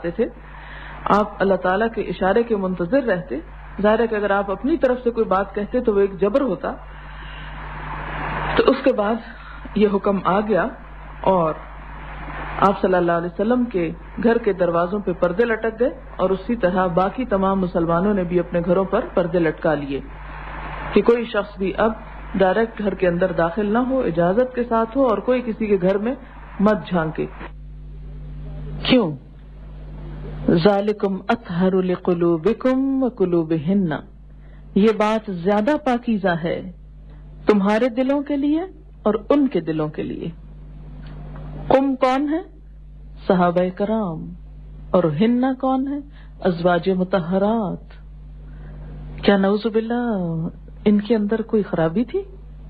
فرماتے تھے آپ اللہ تعالیٰ کے اشارے کے منتظر رہتے. ظاہر ہے کہ اگر آپ اپنی طرف سے کوئی بات کہتے تو وہ ایک جبر ہوتا. تو اس کے بعد یہ حکم آ گیا اور آپ صلی اللہ علیہ وسلم کے گھر کے دروازوں پہ پردے لٹک گئے اور اسی طرح باقی تمام مسلمانوں نے بھی اپنے گھروں پر پردے لٹکا لیے کہ کوئی شخص بھی اب ڈائریکٹ گھر کے اندر داخل نہ ہو, اجازت کے ساتھ ہو, اور کوئی کسی کے گھر میں مت جھانکے. کیوں؟ ذالکم اطہر لقلوبکم وقلوبہن, یہ بات زیادہ پاکیزہ ہے تمہارے دلوں کے لیے اور ان کے دلوں کے لیے. قم کون ہے؟ صحابہ کرام. اور ہننا کون ہے؟ ازواج مطہرات. کیا نعوذ باللہ ان کے اندر کوئی خرابی تھی؟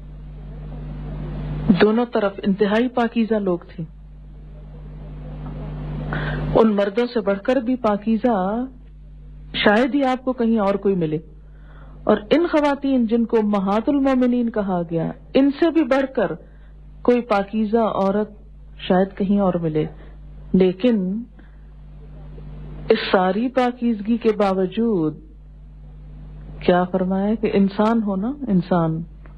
دونوں طرف انتہائی پاکیزہ لوگ تھے. ان مردوں سے بڑھ کر بھی پاکیزہ شاید ہی آپ کو کہیں اور کوئی ملے, اور ان خواتین جن کو امہات المومنین کہا گیا, ان سے بھی بڑھ کر کوئی پاکیزہ عورت شاید کہیں اور ملے. لیکن اس ساری پاکیزگی کے باوجود کیا فرمایا کہ انسان ہونا انسان,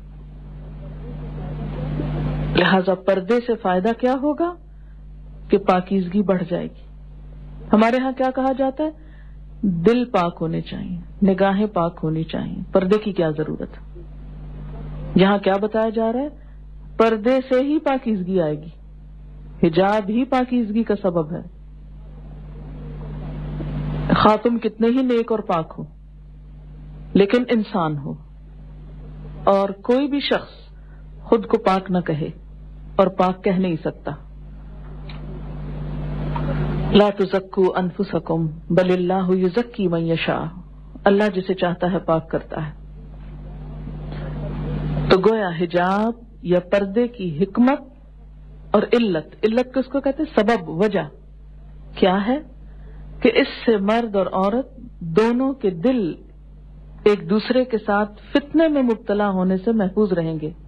لہذا پردے سے فائدہ کیا ہوگا کہ پاکیزگی بڑھ جائے گی. ہمارے ہاں کیا کہا جاتا ہے؟ دل پاک ہونے چاہیے, نگاہیں پاک ہونی چاہیے, پردے کی کیا ضرورت. یہاں کیا بتایا جا رہا ہے؟ پردے سے ہی پاکیزگی آئے گی, حجاب ہی پاکیزگی کا سبب ہے. خاتم کتنے ہی نیک اور پاک ہو لیکن انسان ہو, اور کوئی بھی شخص خود کو پاک نہ کہے اور پاک کہہ نہیں سکتا. لا تزکوا انفسکم بل اللہ یزکی من یشاء, اللہ جسے چاہتا ہے پاک کرتا ہے. تو گویا حجاب یا پردے کی حکمت اور علت کس کو کہتے ہیں؟ سبب, وجہ کیا ہے کہ اس سے مرد اور عورت دونوں کے دل ایک دوسرے کے ساتھ فتنے میں مبتلا ہونے سے محفوظ رہیں گے,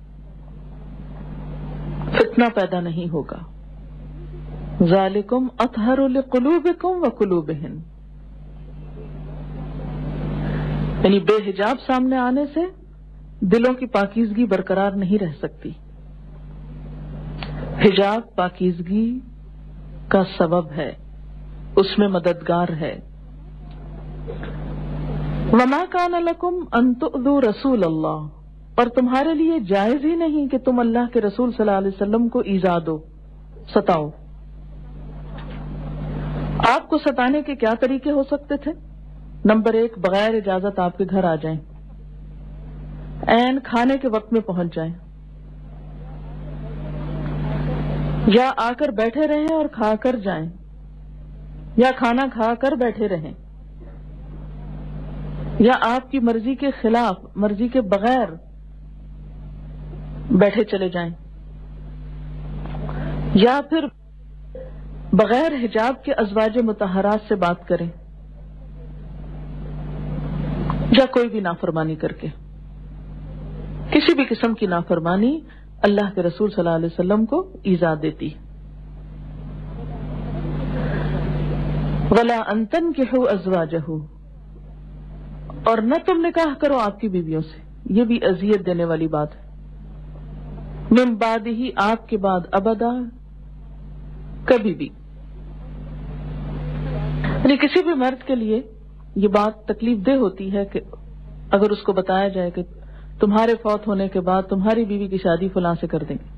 فتنہ پیدا نہیں ہوگا. ذالکم اطہر لقلوبکم وقلوبہن, یعنی بے حجاب سامنے آنے سے دلوں کی پاکیزگی برقرار نہیں رہ سکتی. حجاب پاکیزگی کا سبب ہے, اس میں مددگار ہے. وما کان لکم ان تؤذوا رسول اللہ, اور تمہارے لیے جائز ہی نہیں کہ تم اللہ کے رسول صلی اللہ علیہ وسلم کو ایذا دو, ستاؤ. آپ کو ستانے کے کیا طریقے ہو سکتے تھے؟ نمبر 1, بغیر اجازت آپ کے گھر آ جائیں, عین کھانے کے وقت میں پہنچ جائیں, یا آ کر بیٹھے رہیں اور کھا کر جائیں, یا کھانا کھا کر بیٹھے رہیں, یا آپ کی مرضی کے خلاف, مرضی کے بغیر بیٹھے چلے جائیں, یا پھر بغیر حجاب کے ازواج مطہرات سے بات کریں, یا کوئی بھی نافرمانی کر کے. کسی بھی قسم کی نافرمانی اللہ کے رسول صلی اللہ علیہ وسلم کو ایذا دیتی. وَلَا أَن تَنكِحُوا أَزْوَاجَهُ, اور نہ تم نکاح کرو آپ کی بیویوں سے, یہ بھی اذیت دینے والی بات ہے. من بعدہ, آپ کے بعد, ابدا, کبھی بھی. یعنی کسی بھی مرد کے لیے یہ بات تکلیف دہ ہوتی ہے کہ اگر اس کو بتایا جائے کہ تمہارے فوت ہونے کے بعد تمہاری بیوی کی شادی فلاں سے کر دیں گے,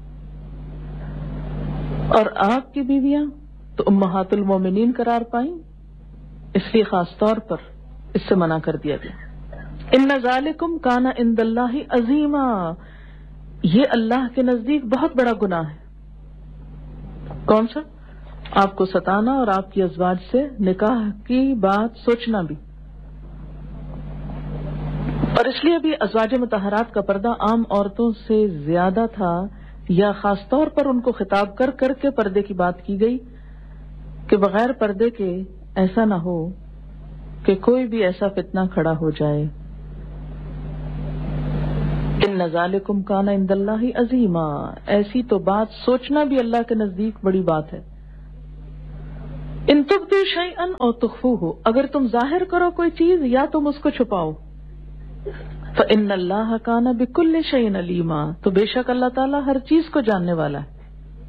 اور آپ کی بیویاں تو امہات المومنین قرار پائیں, اس لیے خاص طور پر اس سے منع کر دیا گیا. ان ذالکم کان عند اللہ عظیما, یہ اللہ کے نزدیک بہت بڑا گناہ ہے. کون سا؟ آپ کو ستانا اور آپ کی ازواج سے نکاح کی بات سوچنا بھی. اور اس لیے بھی ازواج مطہرات کا پردہ عام عورتوں سے زیادہ تھا, یا خاص طور پر ان کو خطاب کر کر کے پردے کی بات کی گئی کہ بغیر پردے کے ایسا نہ ہو کہ کوئی بھی ایسا فتنہ کھڑا ہو جائے. ان ذالکم کان عند اللہ عظیما, ایسی تو بات سوچنا بھی اللہ کے نزدیک بڑی بات ہے. ان تبدوا شیئا او تخفوہ، اگر تم ظاہر کرو کوئی چیز یا تم اس کو چھپاؤ، فإن اللہ کان بکل شیء علیما، تو بے شک اللہ تعالیٰ ہر چیز کو جاننے والا ہے.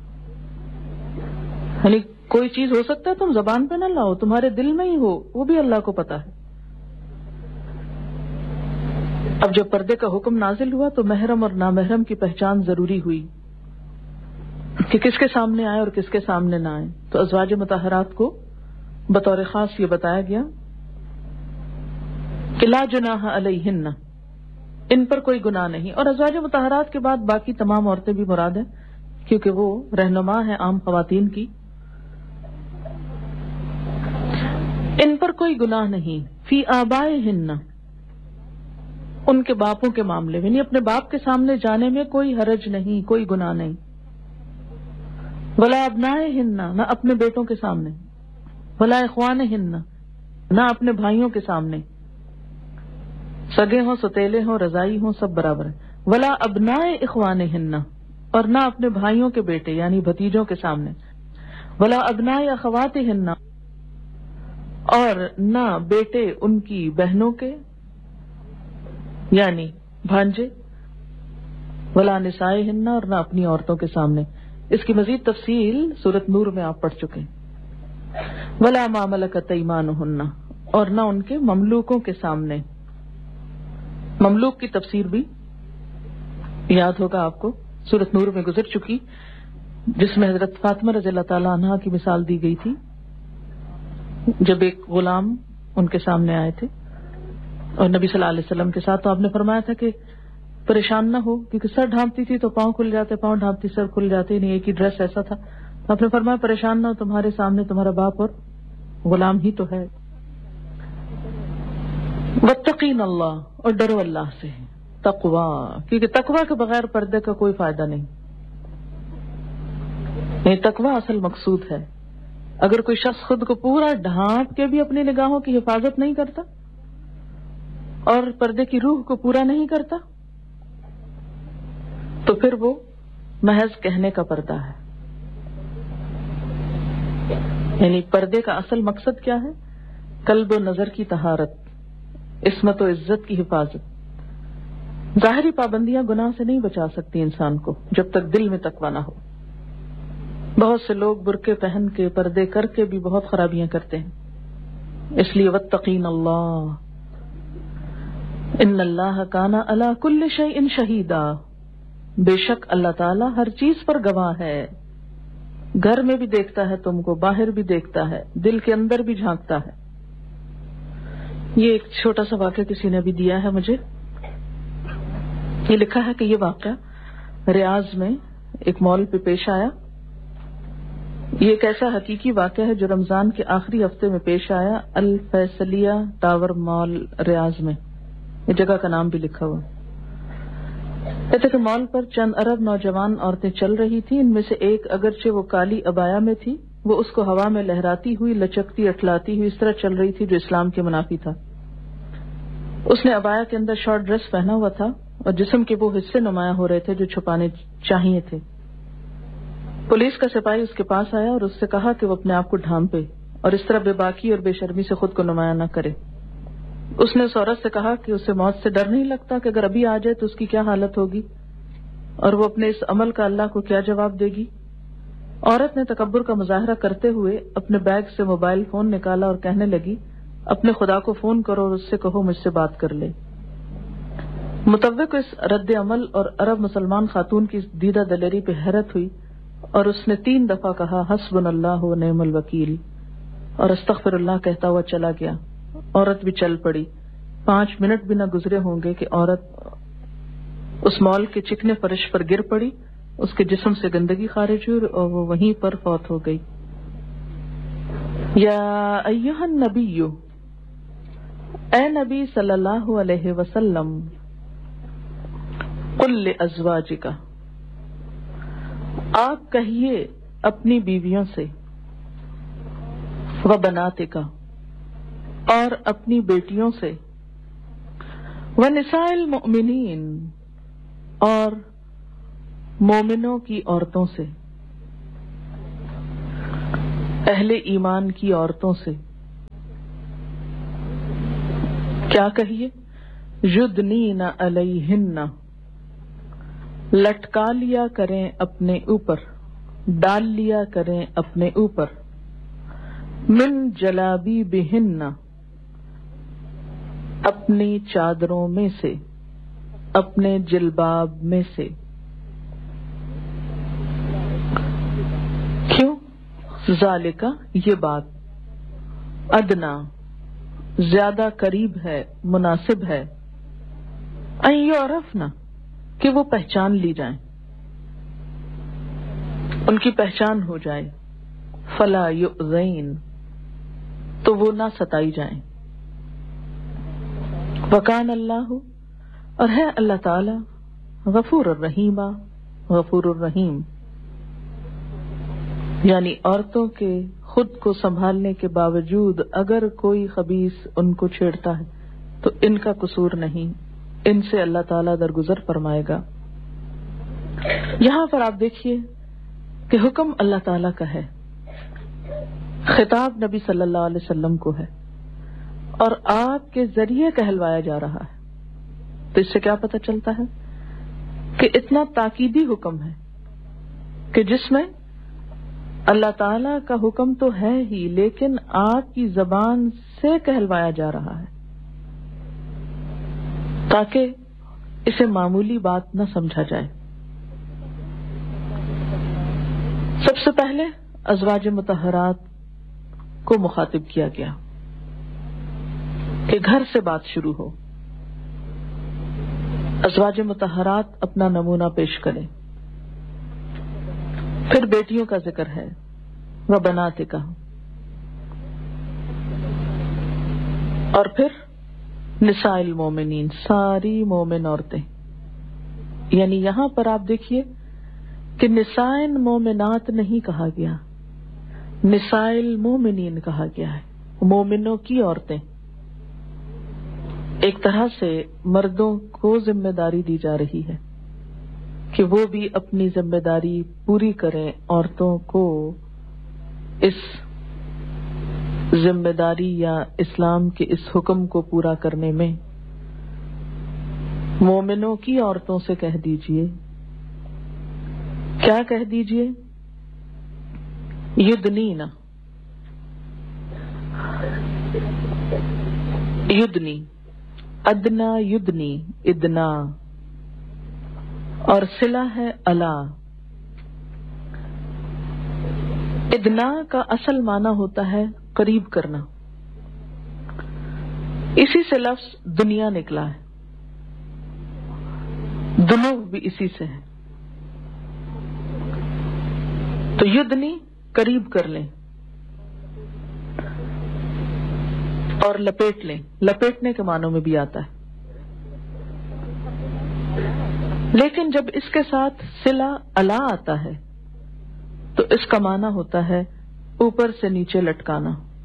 یعنی کوئی چیز ہو سکتا ہے تم زبان پہ نہ لاؤ، تمہارے دل میں ہی ہو، وہ بھی اللہ کو پتا ہے. اب جب پردے کا حکم نازل ہوا تو محرم اور نامحرم کی پہچان ضروری ہوئی کہ کس کے سامنے آئے اور کس کے سامنے نہ آئے. تو ازواج مطہرات کو بطور خاص یہ بتایا گیا کہ لا جناح علیہن، ان پر کوئی گناہ نہیں. اور ازواج مطہرات کے بعد باقی تمام عورتیں بھی مراد ہیں کیونکہ وہ رہنما ہیں عام خواتین کی. ان پر کوئی گناہ نہیں، فی آبائہن، ان کے باپوں کے معاملے میں، یعنی اپنے باپ کے سامنے جانے میں کوئی حرج نہیں، کوئی گناہ نہیں. ولا ابنائہن، نہ اپنے بیٹوں کے سامنے، ولا اخوانہن، نہ اپنے بھائیوں کے سامنے، سگے ہوں ستیلے ہوں رضائی ہوں سب برابر ہیں. ولا ابنائے اخوانہن، اور نہ اپنے بھائیوں کے بیٹے یعنی بھتیجوں کے سامنے. ولا ابنائے اخواتہن، اور نہ بیٹے ان کی بہنوں کے یعنی بھانجے. ولا نسائہن، اور نہ اپنی عورتوں کے سامنے. اس کی مزید تفصیل سورۃ نور میں آپ پڑھ چکے. ولا ما ملکت ایمانہن، اور نہ ان کے مملوکوں کے سامنے. مملوک کی تفسیر بھی یاد ہوگا آپ کو، سورۃ نور میں گزر چکی، جس میں حضرت فاطمہ رضی اللہ تعالی عنہا کی مثال دی گئی تھی جب ایک غلام ان کے سامنے آئے تھے اور نبی صلی اللہ علیہ وسلم کے ساتھ. تو آپ نے فرمایا تھا کہ پریشان نہ ہو، کیونکہ سر ڈھانپتی تھی تو پاؤں کھل جاتے، پاؤں ڈھانپتی سر کھل جاتے، نہیں ایک ہی ڈریس ایسا تھا. تو آپ نے فرمایا پریشان نہ ہو، تمہارے سامنے تمہارا باپ اور غلام ہی تو ہے. واتقین اللہ، اور ڈرو اللہ سے، تقوی، کیونکہ تقوی کے بغیر پردے کا کوئی فائدہ نہیں. یہ تقوی اصل مقصود ہے. اگر کوئی شخص خود کو پورا ڈھانپ کے بھی اپنی نگاہوں کی حفاظت نہیں کرتا اور پردے کی روح کو پورا نہیں کرتا تو پھر وہ محض کہنے کا پردہ ہے. یعنی پردے کا اصل مقصد کیا ہے؟ قلب و نظر کی طہارت، عصمت و عزت کی حفاظت. ظاہری پابندیاں گناہ سے نہیں بچا سکتی انسان کو جب تک دل میں تقوی نہ ہو. بہت سے لوگ برقعے پہن کے پردے کر کے بھی بہت خرابیاں کرتے ہیں. اس لیے واتقین اللہ ان اللہ کان علی کل شیء شہیدا، بے شک اللہ تعالی ہر چیز پر گواہ ہے. گھر میں بھی دیکھتا ہے تم کو، باہر بھی دیکھتا ہے، دل کے اندر بھی جھانکتا ہے. یہ ایک چھوٹا سا واقعہ کسی نے بھی دیا ہے مجھے. یہ لکھا ہے کہ یہ واقعہ ریاض میں ایک مال پہ پیش آیا. یہ ایک ایسا حقیقی واقعہ ہے جو رمضان کے آخری ہفتے میں پیش آیا. الفیصلیہ ٹاور مال ریاض میں، یہ جگہ کا نام بھی لکھا ہوا. کہتے کہ مال پر چند عرب نوجوان عورتیں چل رہی تھیں. ان میں سے ایک اگرچہ وہ کالی عبایا میں تھی، وہ اس کو ہوا میں لہراتی ہوئی، لچکتی اٹھلاتی ہوئی اس طرح چل رہی تھی جو اسلام کے منافی تھا. اس نے عبایا کے اندر شارٹ ڈریس پہنا ہوا تھا اور جسم کے وہ حصے نمایاں ہو رہے تھے جو چھپانے چاہیے تھے. پولیس کا سپاہی اس کے پاس آیا اور اس سے کہا کہ وہ اپنے آپ کو ڈھانپے اور اس طرح بے باکی اور بے شرمی سے خود کو نمایاں نہ کرے. اس نے اس عورت سے کہا کہ اسے موت سے ڈر نہیں لگتا کہ اگر ابھی آ جائے تو اس کی کیا حالت ہوگی اور وہ اپنے اس عمل کا اللہ کو کیا جواب دے گی. عورت نے تکبر کا مظاہرہ کرتے ہوئے اپنے بیگ سے موبائل فون نکالا اور کہنے لگی اپنے خدا کو فون کرو اور اس سے کہو مجھ سے بات کر لے. متوع کو اس رد عمل اور عرب مسلمان خاتون کی دیدہ دلیری پہ حیرت ہوئی اور اس نے 3 دفعہ کہا حسبنا اللہ و نعم الوکیل اور استغفر اللہ کہتا ہوا چلا گیا. عورت بھی چل پڑی. 5 منٹ بھی نہ گزرے ہوں گے کہ عورت اس مال کے چکنے فرش پر گر پڑی. اس کے جسم سے گندگی خارج ہوئی اور وہ وہیں پر فوت ہو گئی. یا ایھا النبی، اے نبی صلی اللہ علیہ وسلم، قل لازواجک، آپ کہیے اپنی بیویوں سے، وبناتک، اور اپنی بیٹیوں سے، ونساء المؤمنین، اور مومنوں کی عورتوں سے، اہل ایمان کی عورتوں سے کیا کہیے؟ یدنین علیہن، لٹکا لیا کریں اپنے اوپر، ڈال لیا کریں اپنے اوپر، من جلابیبہن، اپنی چادروں میں سے، اپنے جلباب میں سے۔ کیوں؟ ذالکہ، یہ بات، ادنا، زیادہ قریب ہے، مناسب ہے، ان یعرفن، کہ وہ پہچان لی جائیں، ان کی پہچان ہو جائے، فلا یؤذین، تو وہ نہ ستائی جائیں۔ وکان اللہ، اور ہے اللہ تعالی، غفور الرحیم، غفور الرحیم، یعنی عورتوں کے خود کو سنبھالنے کے باوجود اگر کوئی خبیث ان کو چھیڑتا ہے تو ان کا قصور نہیں، ان سے اللہ تعالیٰ درگزر فرمائے گا۔ یہاں پر آپ دیکھیے کہ حکم اللہ تعالیٰ کا ہے، خطاب نبی صلی اللہ علیہ وسلم کو ہے، اور آپ کے ذریعے کہلوایا جا رہا ہے۔ تو اس سے کیا پتہ چلتا ہے کہ اتنا تاکیدی حکم ہے کہ جس میں اللہ تعالیٰ کا حکم تو ہے ہی، لیکن آپ کی زبان سے کہلوایا جا رہا ہے تاکہ اسے معمولی بات نہ سمجھا جائے۔ سب سے پہلے ازواج مطہرات کو مخاطب کیا گیا کہ گھر سے بات شروع ہو، ازواج مطہرات اپنا نمونہ پیش کریں، پھر بیٹیوں کا ذکر ہے، وبناتک، اور پھر نساء المومنین، ساری مومن عورتیں، یعنی یہاں پر آپ دیکھیے کہ نساء مومنات نہیں کہا گیا، نساء المومنین کہا گیا ہے، مومنوں کی عورتیں۔ ایک طرح سے مردوں کو ذمہ داری دی جا رہی ہے کہ وہ بھی اپنی ذمہ داری پوری کریں، عورتوں کو اس ذمہ داری یا اسلام کے اس حکم کو پورا کرنے میں مومنوں کی عورتوں سے کہہ دیجئے، کیا کہہ دیجئے؟ یدنین، یدنی، ادنا یدنی، ادنا، اور صلہ ہے الا۔ ادنا کا اصل معنی ہوتا ہے قریب کرنا، اسی سے لفظ دنیا نکلا ہے، دنو بھی اسی سے ہے۔ تو یدنی قریب کر لیں اور لپیٹ لیں، لپیٹنے کے معنوں میں بھی آتا ہے، لیکن جب اس کے ساتھ صلہ الا آتا ہے تو اس کا معنی ہوتا ہے اوپر سے نیچے لٹکانا،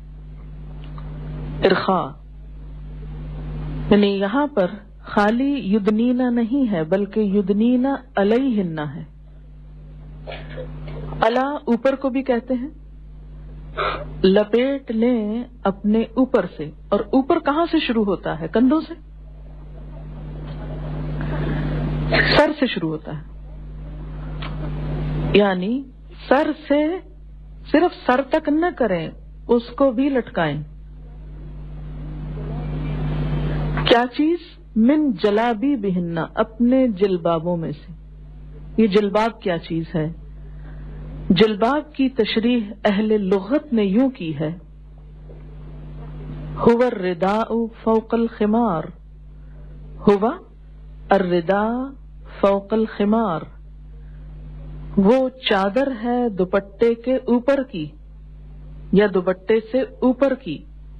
ارخاء، یعنی یہاں پر خالی یدنینا نہیں ہے بلکہ یدنینا علیہن ہے۔ الا اوپر کو بھی کہتے ہیں، لپیٹ لیں اپنے اوپر سے، اور اوپر کہاں سے شروع ہوتا ہے؟ کندھوں سے، سر سے شروع ہوتا ہے، یعنی سر سے صرف سر تک نہ کریں، اس کو بھی لٹکائیں۔ کیا چیز؟ من جلابیبہن، اپنے جلبابوں میں سے۔ یہ جلباب کیا چیز ہے؟ جلباب کی تشریح اہل لغت نے یوں کی ہے، هو الرداء فوق الخمار، هو الرداء فوق الخمار، وہ چادر ہے دوپٹے کے اوپر کی یا دوپٹے سے اوپر کی۔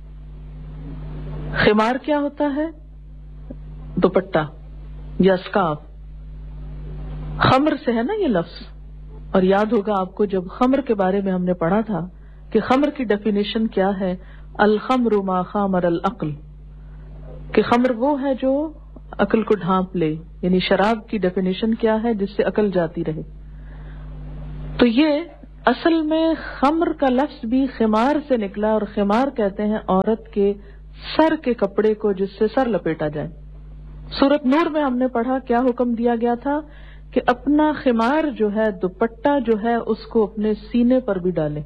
خمار کیا ہوتا ہے؟ دوپٹہ یا اسکارف۔ خمر سے ہے نا یہ لفظ، اور یاد ہوگا آپ کو جب خمر کے بارے میں ہم نے پڑھا تھا کہ خمر کی ڈیفینیشن کیا ہے، الخمر ما خامر العقل، کہ خمر وہ ہے جو عقل کو ڈھانپ لے، یعنی شراب کی ڈیفینیشن کیا ہے؟ جس سے عقل جاتی رہے۔ تو یہ اصل میں خمر کا لفظ بھی خمار سے نکلا، اور خمار کہتے ہیں عورت کے سر کے کپڑے کو جس سے سر لپیٹا جائے. سورۃ نور میں ہم نے پڑھا کیا حکم دیا گیا تھا کہ اپنا خمار جو ہے، دوپٹہ جو ہے، اس کو اپنے سینے پر بھی ڈالیں.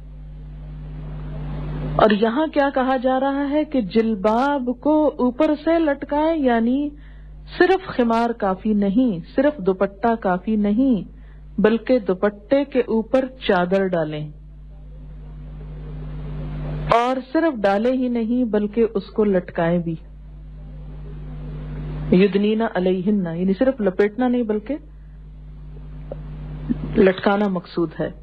اور یہاں کیا کہا جا رہا ہے کہ جلباب کو اوپر سے لٹکائیں، یعنی صرف خمار کافی نہیں، صرف دوپٹہ کافی نہیں، بلکہ دوپٹے کے اوپر چادر ڈالیں. اور صرف ڈالے ہی نہیں بلکہ اس کو لٹکائیں بھی. یدنینا علیہن، یعنی صرف لپیٹنا نہیں بلکہ لٹکانا مقصود ہے.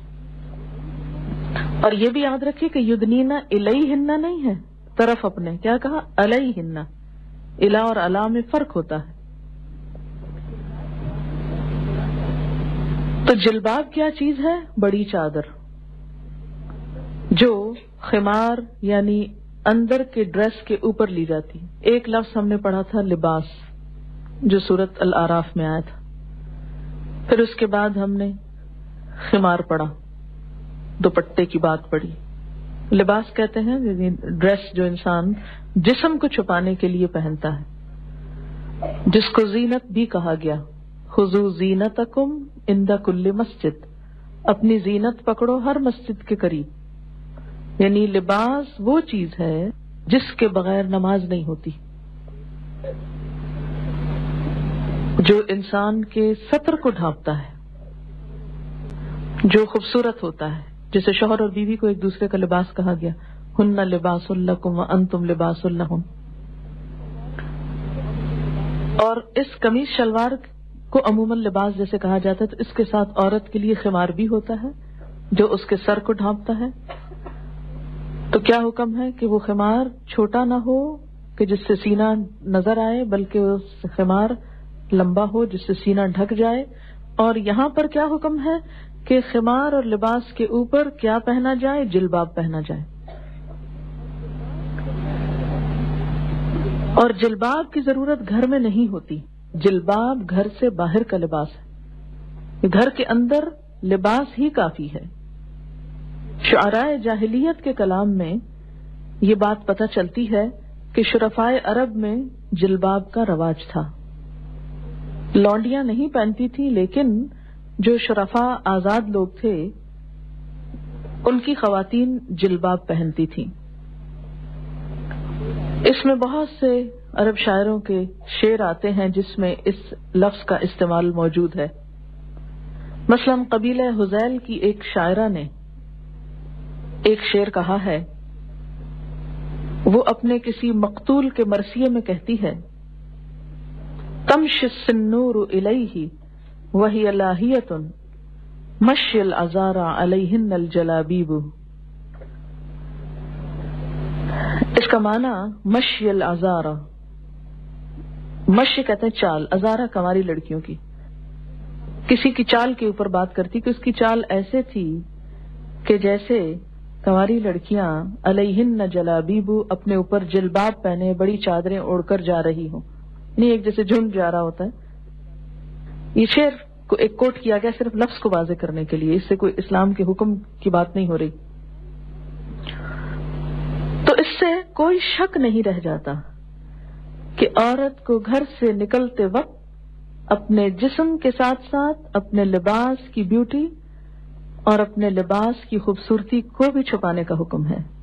اور یہ بھی یاد رکھیے کہ یدنینا الیہن نہیں ہے طرف اپنے، کیا کہا؟ علیہن. الا اور علا میں فرق ہوتا ہے. تو جلباب کیا چیز ہے؟ بڑی چادر جو خمار یعنی اندر کے ڈریس کے اوپر لی جاتی. ایک لفظ ہم نے پڑھا تھا لباس، جو سورۃ الاعراف میں آیا تھا. پھر اس کے بعد ہم نے خمار پڑھا، دوپٹے کی بات پڑھی. لباس کہتے ہیں ڈریس جو انسان جسم کو چھپانے کے لیے پہنتا ہے، جس کو زینت بھی کہا گیا. خذوا زینتکم عند کل مسجد، اپنی زینت پکڑو ہر مسجد کے قریب. یعنی لباس وہ چیز ہے جس کے بغیر نماز نہیں ہوتی، جو انسان کے ستر کو ڈھانپتا ہے، جو خوبصورت ہوتا ہے. جیسے شوہر اور بیوی کو ایک دوسرے کا لباس کہا گیا، ہن لباس لکم وانتم لباس لہن. اور اس قمیص شلوار کو عموماً لباس جیسے کہا جاتا ہے، تو اس کے ساتھ عورت کے لیے خمار بھی ہوتا ہے جو اس کے سر کو ڈھانپتا ہے. تو کیا حکم ہے کہ وہ خمار چھوٹا نہ ہو کہ جس سے سینہ نظر آئے، بلکہ وہ خمار لمبا ہو جس سے سینہ ڈھک جائے. اور یہاں پر کیا حکم ہے کہ خمار اور لباس کے اوپر کیا پہنا جائے؟ جلباب پہنا جائے. اور جلباب کی ضرورت گھر میں نہیں ہوتی. جلباب گھر سے باہر کا لباس ہے، گھر کے اندر لباس ہی کافی ہے. شعراء جاہلیت کے کلام میں یہ بات پتہ چلتی ہے کہ شرفائے عرب میں جلباب کا رواج تھا. لونڈیاں نہیں پہنتی تھی، لیکن جو شرفاء آزاد لوگ تھے ان کی خواتین جلباب پہنتی تھیں. اس میں بہت سے عرب شاعروں کے شعر آتے ہیں جس میں اس لفظ کا استعمال موجود ہے. مثلا قبیلہ حذیل کی ایک شاعرہ نے ایک شعر کہا ہے. وہ اپنے کسی مقتول کے مرثیے میں کہتی ہے، تمشی السنور الیہ وہی لاہیۃ مشی العذارى علیہن الجلابیب. اس کا معنی مشی العذارى، مشی کہتے ہیں چال، عذارى کنواری لڑکیوں کی. کسی کی چال کے اوپر بات کرتی کہ اس کی چال ایسے تھی کہ جیسے کنواری لڑکیاں علیہن جلابیب، اپنے اوپر جلباب پہنے بڑی چادریں اوڑھ کر جا رہی ہوں. نہیں ایک جیسے جھنڈ جا رہا ہوتا ہے. یہ شعر کو ایک کوٹ کیا گیا صرف لفظ کو واضح کرنے کے لیے، اس سے کوئی اسلام کے حکم کی بات نہیں ہو رہی. تو اس سے کوئی شک نہیں رہ جاتا کہ عورت کو گھر سے نکلتے وقت اپنے جسم کے ساتھ ساتھ اپنے لباس کی بیوٹی اور اپنے لباس کی خوبصورتی کو بھی چھپانے کا حکم ہے.